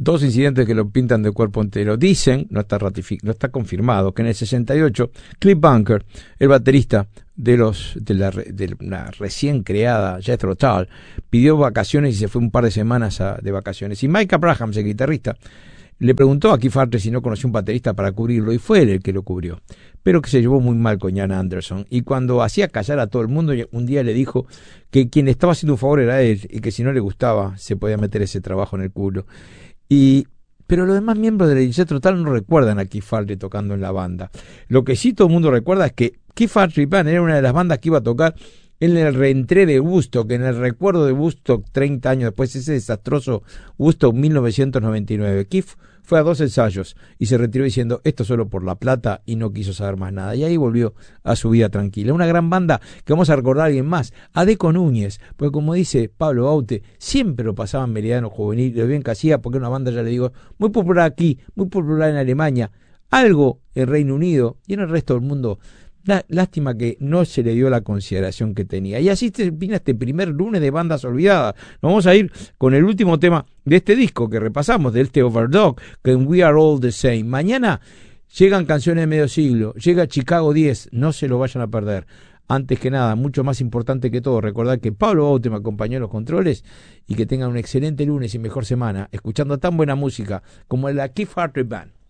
dos incidentes que lo pintan de cuerpo entero. Dicen, no está confirmado, que en el 68, Cliff Bunker, el baterista de la recién creada Jethro Tull, pidió vacaciones y se fue un par de semanas de vacaciones. Y Mike Abrahams, el guitarrista, le preguntó a Keith Hartley si no conocía un baterista para cubrirlo, y fue él el que lo cubrió. Pero que se llevó muy mal con Ian Anderson, y cuando hacía callar a todo el mundo, un día le dijo que quien estaba haciendo un favor era él, y que si no le gustaba, se podía meter ese trabajo en el culo. Pero los demás miembros de la Jethro Tull no recuerdan a Keith Hartley tocando en la banda. Lo que sí todo el mundo recuerda es que Keith Hartley Band era una de las bandas que iba a tocar en el reentré de Woodstock, en el recuerdo de Woodstock 30 años después, ese desastroso Woodstock 1999. Keith fue a 2 ensayos y se retiró diciendo esto solo por la plata, y no quiso saber más nada. Y ahí volvió a su vida tranquila. Una gran banda que vamos a recordar a alguien más, a Deco Núñez, porque como dice Pablo Baute, siempre lo pasaba en Meridiano Juvenil, lo bien que hacía, porque una banda, ya le digo, muy popular aquí, muy popular en Alemania, algo en Reino Unido y en el resto del mundo. Lástima que no se le dio la consideración que tenía. Y así termina este primer lunes de bandas olvidadas. Nos vamos a ir con el último tema de este disco que repasamos, de este Overdog, que We Are All the Same. Mañana llegan canciones de medio siglo, llega Chicago 10, no se lo vayan a perder. Antes que nada, mucho más importante que todo, recordad que Pablo Baute me acompañó en los controles, y que tengan un excelente lunes y mejor semana, escuchando tan buena música como la Keith Hartley Band.